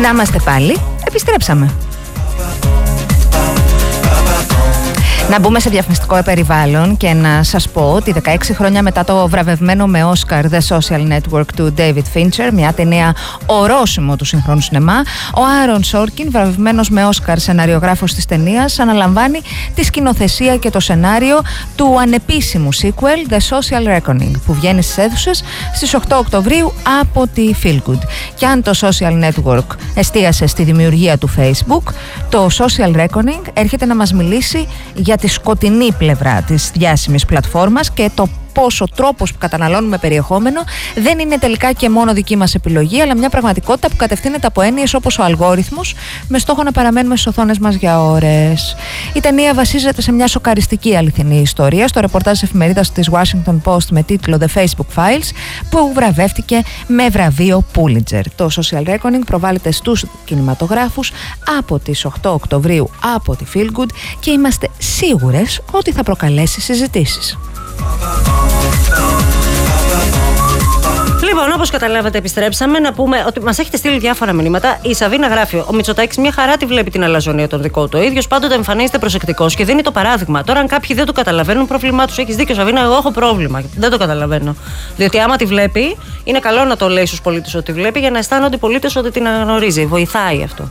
Να είμαστε πάλι, επιστρέψαμε. Να μπούμε σε διαφημιστικό περιβάλλον και να σας πω ότι 16 χρόνια μετά το βραβευμένο με Όσκαρ The Social Network του David Fincher, μια ταινία ορόσημο του σύγχρονου σινεμά, ο Άρον Σόρκιν, βραβευμένος με Όσκαρ σεναριογράφος της ταινίας, αναλαμβάνει τη σκηνοθεσία και το σενάριο του ανεπίσημου sequel The Social Reckoning, που βγαίνει στις αίθουσες στις 8 Οκτωβρίου από τη Feel Good. Και αν το Social Network εστίασε στη δημιουργία του Facebook, το Social Reckoning έρχεται να μας μιλήσει για τη σκοτεινή πλευρά της διάσημης πλατφόρμας και το πως ο τρόπος που καταναλώνουμε περιεχόμενο δεν είναι τελικά και μόνο δική μας επιλογή, αλλά μια πραγματικότητα που κατευθύνεται από έννοιες όπως ο αλγόριθμος, με στόχο να παραμένουμε στις οθόνες μας για ώρες. Η ταινία βασίζεται σε μια σοκαριστική αληθινή ιστορία, στο ρεπορτάζ της εφημερίδας της Washington Post με τίτλο The Facebook Files, που βραβεύτηκε με βραβείο Pulitzer. Το Social Reckoning προβάλλεται στους κινηματογράφους από τις 8 Οκτωβρίου από τη Feel Good και είμαστε σίγουρες ότι θα προκαλέσει συζητήσεις. Λοιπόν, όπως καταλάβατε, επιστρέψαμε να πούμε ότι μας έχετε στείλει διάφορα μηνύματα. Η Σαβίνα γράφει: ο Μητσοτάκης μια χαρά τη βλέπει την αλαζονία των δικών του. Ο ίδιος πάντοτε εμφανίζεται προσεκτικός και δίνει το παράδειγμα. Τώρα, αν κάποιοι δεν το καταλαβαίνουν, πρόβλημά τους. Έχεις δίκιο, Σαβίνα, εγώ έχω πρόβλημα. Δεν το καταλαβαίνω. Διότι άμα τη βλέπει, είναι καλό να το λέει στους πολίτες ότι βλέπει για να αισθάνονται οι πολίτες ότι την αναγνωρίζει. Βοηθάει αυτό.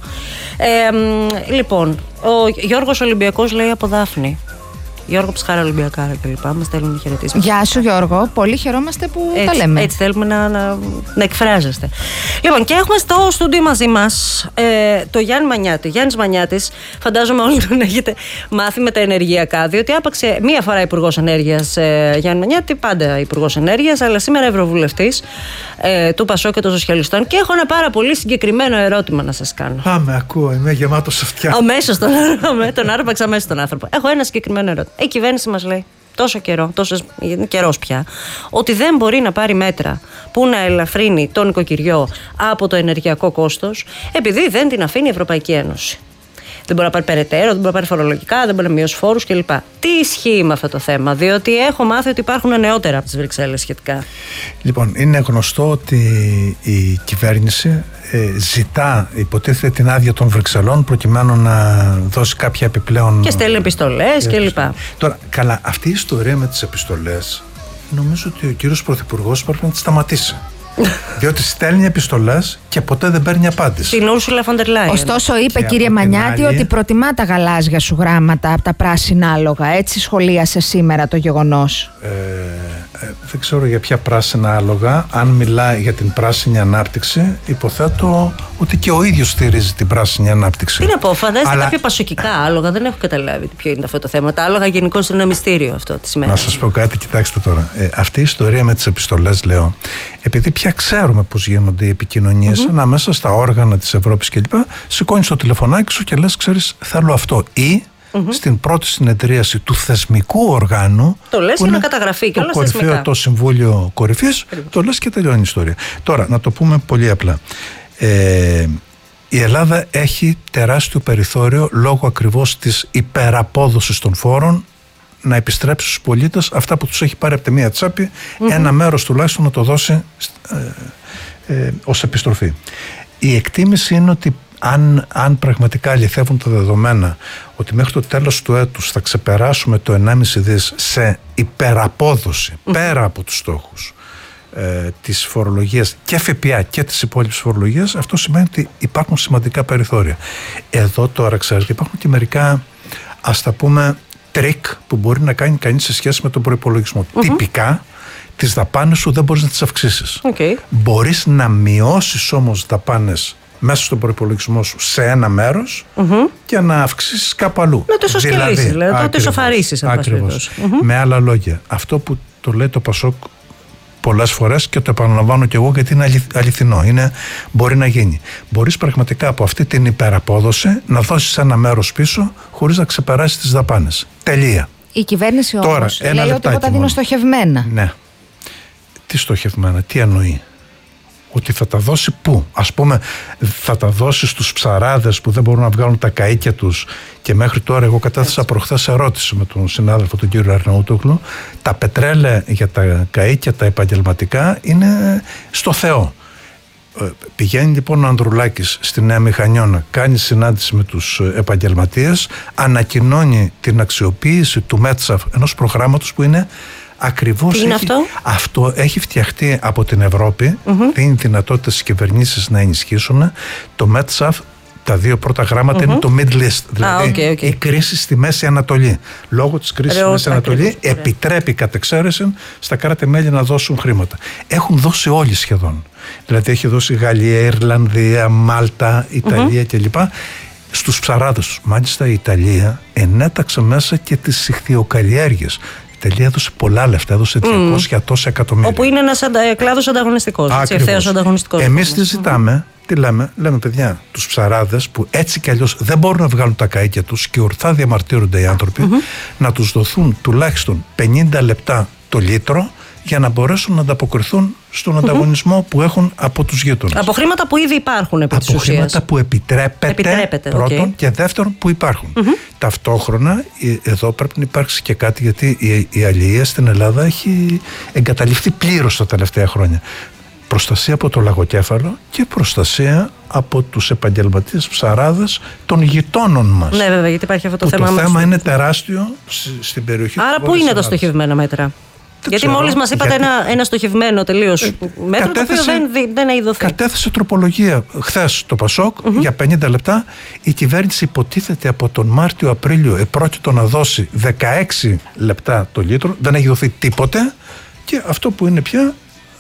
Λοιπόν, ο Γιώργος Ολυμπιακός λέει από Δάφνη. Γιώργο Ψυχάρα Ολυμπιακάρα κλπ. Μας στέλνουν χαιρετίσματα. Γεια σου, Γιώργο. Πολύ χαιρόμαστε που έτσι, τα λέμε. Έτσι θέλουμε να εκφράζεστε. Λοιπόν, και έχουμε στο στούντιο μαζί μας το Γιάννη Μανιάτη. Γιάννης Μανιάτης, φαντάζομαι όλοι τον έχετε μάθει με τα ενεργειακά, διότι άπαξε μία φορά Υπουργός Ενέργειας Γιάννη Μανιάτη, πάντα Υπουργός Ενέργειας, αλλά σήμερα Ευρωβουλευτής του ΠΑΣΟΚ και των Σοσιαλιστών. Και έχω ένα πάρα πολύ συγκεκριμένο ερώτημα να σας κάνω. Πάμε, ακούω, είμαι γεμάτος αυτιά. Αμέσως τον άρπαξα αμέσως τον άνθρωπο. Έχω ένα συγκεκριμένο ερώτημα. Η κυβέρνηση μας λέει τόσο καιρό, καιρός πια, ότι δεν μπορεί να πάρει μέτρα που να ελαφρύνει τον νοικοκυριό από το ενεργειακό κόστος, επειδή δεν την αφήνει η Ευρωπαϊκή Ένωση. Δεν μπορεί να πάρει περαιτέρω, δεν μπορεί να πάρει φορολογικά, δεν μπορεί να μειώσει φόρους κλπ. Τι ισχύει με αυτό το θέμα, διότι έχω μάθει ότι υπάρχουν νεότερα από τις Βρυξέλλες σχετικά. Λοιπόν, είναι γνωστό ότι η κυβέρνηση ζητά, υποτίθεται, την άδεια των Βρυξελών προκειμένου να δώσει κάποια επιπλέον. Και στέλνει επιστολές κλπ. Τώρα, καλά, αυτή η ιστορία με τις επιστολές, νομίζω ότι ο κύριος Πρωθυπουργός πρέπει να τη σταματήσει. Διότι στέλνει επιστολές και ποτέ δεν παίρνει απάντηση. Την Ursula von der Leyen. Ωστόσο, είπε, κύριε Μανιάτη, ότι προτιμά τα γαλάζια σου γράμματα από τα πράσινα άλογα. Έτσι σχολίασε σήμερα το γεγονός. Δεν ξέρω για ποια πράσινα άλογα. Αν μιλάει για την πράσινη ανάπτυξη, υποθέτω ότι και ο ίδιος στηρίζει την πράσινη ανάπτυξη. Τι να πω, φαντάζεστε κάποια πασοκικά άλογα. Δεν έχω καταλάβει ποιο είναι αυτό το θέμα. Τα άλογα γενικώς είναι ένα μυστήριο αυτό τη σημαίνει. Να σας πω κάτι, κοιτάξτε τώρα. Αυτή η ιστορία με τις επιστολές, λέω, επειδή πια ξέρουμε πώς γίνονται οι επικοινωνίες ανάμεσα στα όργανα της Ευρώπης κλπ. Σηκώνεις το τηλεφωνάκι σου και λες, ξέρεις, θέλω αυτό. Ή στην πρώτη συνεδρίαση του θεσμικού οργάνου. Το λες για να καταγραφεί και όλα θεσμικά. Το κορυφαίο, το Συμβούλιο Κορυφής, το λες και τελειώνει η ιστορία. Τώρα, να το πούμε πολύ απλά. Η Ελλάδα έχει τεράστιο περιθώριο λόγω ακριβώς της υπεραπόδοσης των φόρων να επιστρέψει στους πολίτες αυτά που τους έχει πάρει από τη μία τσάπη, ένα μέρος τουλάχιστον να το δώσει ως επιστροφή. Η εκτίμηση είναι ότι αν πραγματικά αληθεύουν τα δεδομένα ότι μέχρι το τέλος του έτους θα ξεπεράσουμε το 1,5 δις σε υπεραπόδοση πέρα από τους στόχους της φορολογίας και ΦΠΑ και της υπόλοιπης φορολογίας, αυτό σημαίνει ότι υπάρχουν σημαντικά περιθώρια. Εδώ τώρα, ξέρετε, υπάρχουν και μερικά, ας τα πούμε, τρίκ που μπορεί να κάνει κανείς σε σχέση με τον προϋπολογισμό. Τυπικά, τις δαπάνες σου δεν μπορείς να τις αυξήσεις. Μπορείς να μειώσεις όμως δαπάνες μέσα στον προϋπολογισμό σου σε ένα μέρος και να αυξήσεις κάπου αλλού. Να το ισοσκελίσεις, δηλαδή, να το ισοφαρίσεις. Ακριβώς. Με άλλα λόγια, αυτό που το λέει το ΠΑΣΟΚ πολλές φορές και το επαναλαμβάνω και εγώ γιατί είναι αληθινό, μπορεί να γίνει. Μπορείς πραγματικά από αυτή την υπεραπόδοση να δώσεις ένα μέρος πίσω χωρίς να ξεπεράσεις τις δαπάνες. Τελεία. Η κυβέρνηση όμως λέει ότι εγώ τα δίνω στοχευμένα. Ναι. Τι στοχευμένα, τι εννοεί? Ότι θα τα δώσει πού? Ας πούμε, θα τα δώσει στους ψαράδες που δεν μπορούν να βγάλουν τα καΐκια τους και μέχρι τώρα εγώ κατέθεσα προχθές ερώτηση με τον συνάδελφο τον κύριο Αρναούτογλου. Τα πετρέλαια για τα καΐκια τα επαγγελματικά είναι στο Θεό. Πηγαίνει λοιπόν ο Ανδρουλάκης στη Νέα Μηχανιώνα, κάνει συνάντηση με τους επαγγελματίες, ανακοινώνει την αξιοποίηση του ΜΕΤΣΑΦ, ενός προγράμματος που είναι ακριβώς. Τι είναι αυτό? Αυτό έχει φτιαχτεί από την Ευρώπη, δίνει δυνατότητα στις κυβερνήσεις να ενισχύσουν. Το ΜΕΤΣΑΦ, τα δύο πρώτα γράμματα είναι το Middle East, δηλαδή η κρίση στη Μέση Ανατολή. Λόγω της κρίσης στη Μέση Ανατολή επιτρέπει κατ' εξαίρεση στα κράτη-μέλη να δώσουν χρήματα. Έχουν δώσει όλοι σχεδόν. Δηλαδή έχει δώσει Γαλλία, Ιρλανδία, Μάλτα, Ιταλία κλπ. Στους ψαράδες τους. Μάλιστα η Ιταλία ενέταξε μέσα και τις ιχθυοκαλλιέργειες. Η Ιταλία έδωσε πολλά λεφτά, έδωσε 200 τόσα εκατομμύρια. Όπου είναι ένας κλάδος ανταγωνιστικός. Ευθέως ανταγωνιστικός. Εμείς τι ζητάμε, τι λέμε, παιδιά, τους ψαράδες που έτσι κι αλλιώς δεν μπορούν να βγάλουν τα καΐκια τους και ορθά διαμαρτύρονται οι άνθρωποι, να τους δοθούν τουλάχιστον 50 λεπτά το λίτρο για να μπορέσουν να ανταποκριθούν στον ανταγωνισμό που έχουν από τους γείτονες. Από χρήματα που ήδη υπάρχουν επί της ουσίας. Από χρήματα που επιτρέπεται πρώτον και δεύτερον που υπάρχουν. Ταυτόχρονα εδώ πρέπει να υπάρξει και κάτι, γιατί η αλληλεία στην Ελλάδα έχει εγκαταλειφθεί πλήρως τα τελευταία χρόνια. Προστασία από το λαγοκέφαλο και προστασία από τους επαγγελματίες ψαράδες των γειτόνων μας. Ναι, βέβαια, γιατί υπάρχει αυτό το θέμα. Το θέμα είναι τεράστιο στην περιοχή. Άρα πού είναι τα στοχευμένα μέτρα? Γιατί μόλις μας είπατε ένα στοχευμένο τελείως μέτρο, το οποίο δεν έχει δοθεί. Κατέθεσε τροπολογία χθες το ΠΑΣΟΚ για 50 λεπτά. Η κυβέρνηση υποτίθεται από τον Μάρτιο-Απρίλιο επρόκειτο να δώσει 16 λεπτά το λίτρο. Δεν έχει δοθεί τίποτε. Και αυτό που είναι πια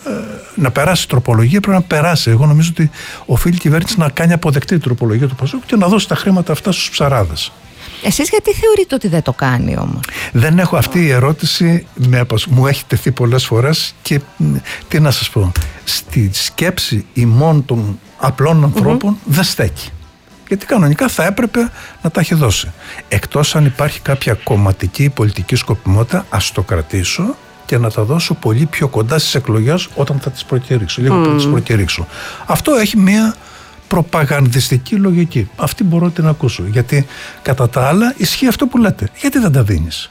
να περάσει τροπολογία πρέπει να περάσει. Εγώ νομίζω ότι οφείλει η κυβέρνηση να κάνει αποδεκτή τροπολογία του ΠΑΣΟΚ και να δώσει τα χρήματα αυτά στους ψαράδες. Εσείς γιατί θεωρείτε ότι δεν το κάνει όμως? Δεν έχω, αυτή η ερώτηση μου έχει τεθεί πολλές φορές και τι να σας πω, στη σκέψη ημών των απλών ανθρώπων δεν στέκει. Γιατί κανονικά θα έπρεπε να τα έχει δώσει. Εκτός αν υπάρχει κάποια κομματική πολιτική σκοπιμότητα, ας το κρατήσω και να τα δώσω πολύ πιο κοντά στις εκλογές όταν θα τις προκηρύξω, λίγο πριν τις προκηρύξω. Αυτό έχει μία προπαγανδιστική λογική. Αυτή μπορώ να την ακούσω. Γιατί κατά τα άλλα ισχύει αυτό που λέτε. Γιατί δεν τα δίνεις?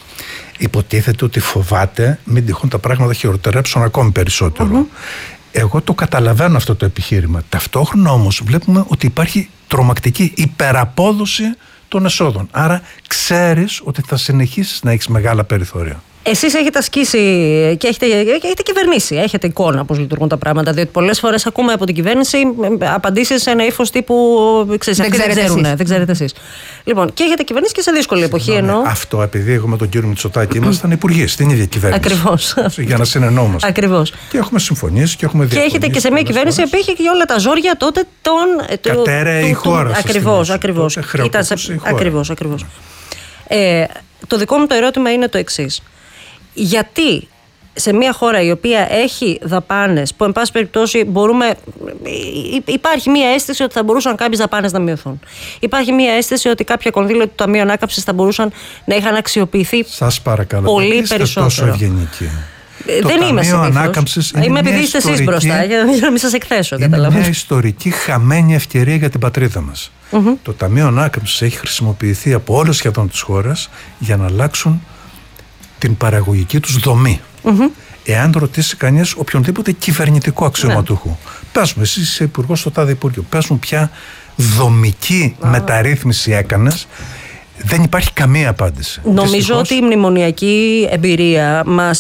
Υποτίθεται ότι φοβάται μην τυχόν τα πράγματα χειροτερέψουν ακόμη περισσότερο. Εγώ το καταλαβαίνω αυτό το επιχείρημα. Ταυτόχρονα όμως βλέπουμε ότι υπάρχει τρομακτική υπεραπόδοση των εσόδων. Άρα ξέρεις ότι θα συνεχίσεις να έχεις μεγάλα περιθώρια. Εσείς έχετε ασκήσει και έχετε κυβερνήσει, έχετε εικόνα πώς λειτουργούν τα πράγματα. Διότι πολλές φορές ακούμε από την κυβέρνηση απαντήσεις σε ένα ύφος τύπου δεν ξέρετε εσείς. Λοιπόν, και έχετε κυβερνήσει και σε δύσκολη εποχή. Αυτό επειδή εγώ με τον κύριο Μητσοτάκη ήμασταν υπουργοί στην ίδια κυβέρνηση. Ακριβώς. Για να συνεννοούμαστε. Ακριβώς. Και έχουμε συμφωνήσει και έχουμε διαφωνήσει. Και έχετε και σε μια κυβέρνηση που είχε και όλα τα ζόρια τότε των. Κατέρεε η χώρα. Ακριβώς. Ακριβώς. Το δικό μου το ερώτημα είναι το εξής. Γιατί σε μια χώρα η οποία έχει δαπάνες που εν πάση περιπτώσει υπάρχει μια αίσθηση ότι θα μπορούσαν κάποιες δαπάνες να μειωθούν. Υπάρχει μια αίσθηση ότι κάποια κονδύλια του Ταμείου Ανάκαμψης θα μπορούσαν να είχαν αξιοποιηθεί. Σας παρακαλώ, πολύ περισσότερο. Τόσο ευγενική. Δεν είμαι συνήθως. Είμαι επειδή είστε εσείς μπροστά, για να μην σας εκθέσω. Είναι μια ιστορική χαμένη ευκαιρία για την πατρίδα μας. Το Ταμείο Ανάκαμψης έχει χρησιμοποιηθεί από όλες σχεδόν τις χώρες για να αλλάξουν την παραγωγική τους δομή. Εάν ρωτήσει κανείς οποιονδήποτε κυβερνητικό αξιωματούχο, πες μου, εσύ είσαι υπουργός στο τάδε υπουργείο, πες μου ποια δομική μεταρρύθμιση έκανες, δεν υπάρχει καμία απάντηση. Νομίζω ότι η μνημονιακή εμπειρία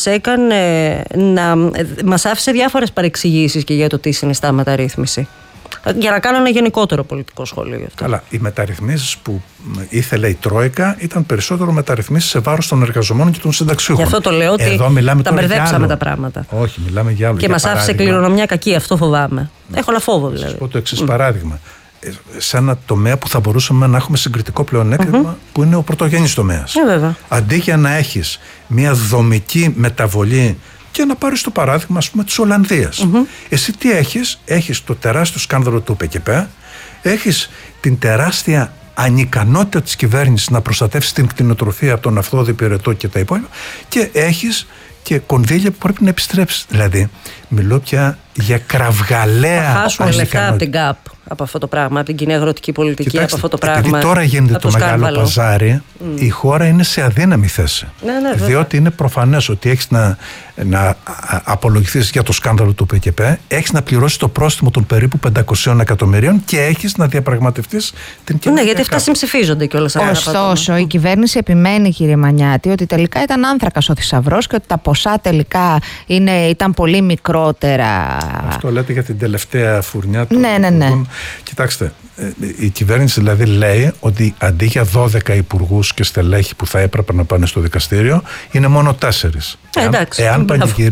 μας άφησε διάφορες παρεξηγήσεις και για το τι συνιστά μεταρρύθμιση. Για να κάνω ένα γενικότερο πολιτικό σχόλιο γι' αυτό. Καλά, οι μεταρρυθμίσεις που ήθελε η Τρόικα ήταν περισσότερο μεταρρυθμίσεις σε βάρος των εργαζομένων και των συνταξιούχων. Γι' αυτό το λέω ότι τα μπερδέψαμε τα πράγματα. Όχι, μιλάμε για άλλο. Και μας άφησε κληρονομιά κακή, αυτό φοβάμαι. Έχω ένα φόβο δηλαδή. Θα σας πω το εξής παράδειγμα. Σε ένα τομέα που θα μπορούσαμε να έχουμε συγκριτικό πλεονέκτημα, που είναι ο πρωτογενής τομέας. Αντί για να έχεις μια δομική μεταβολή και να πάρεις το παράδειγμα, ας πούμε, της Ολλανδίας. Εσύ τι έχεις το τεράστιο σκάνδαλο του ΠΚΠ, έχεις την τεράστια ανικανότητα της κυβέρνησης να προστατεύσει την κτηνοτροφία από τον αυθόδη πυρετό και τα υπόλοιπα, και έχεις και κονδύλια που πρέπει να επιστρέψεις. Δηλαδή, μιλώ πια για κραυγαλαία. Θα χάσουμε λεφτά από την ΚΑΠ. από αυτό το πράγμα, από την κοινή αγροτική πολιτική. Κοιτάξτε, από αυτό το πράγμα. Επειδή τώρα γίνεται το μεγάλο σκάνδαλο. παζάρι, η χώρα είναι σε αδύναμη θέση. Ναι, διότι είναι προφανές ότι έχεις να απολογηθείς για το σκάνδαλο του ΠΚΠ, έχεις να πληρώσεις το πρόστιμο των περίπου 500 εκατομμυρίων και έχεις να διαπραγματευτείς την κοινωνία. Ναι, γιατί αυτά συμψηφίζονται κιόλας. Ωστόσο, η κυβέρνηση επιμένει, κύριε Μανιάτη, ότι τελικά ήταν άνθρακας ο θησαυρός και ότι τα ποσά τελικά ήταν πολύ μικρότερα. Αυτό λέτε για την τελευταία φουρνιά του. Ναι. Κοιτάξτε, η κυβέρνηση δηλαδή λέει ότι αντί για 12 υπουργούς και στελέχη που θα έπρεπε να πάνε στο δικαστήριο, είναι μόνο 4. Εντάξει. Εάν